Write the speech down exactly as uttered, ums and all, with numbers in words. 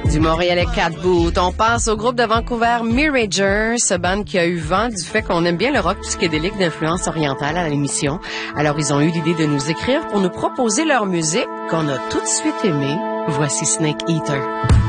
Du Montréalais Cat Boot, on passe au groupe de Vancouver Mirager, ce band qui a eu vent du fait qu'on aime bien le rock psychédélique d'influence orientale à l'émission. Alors ils ont eu l'idée de nous écrire pour nous proposer leur musique qu'on a tout de suite aimée. Voici Snake Eater.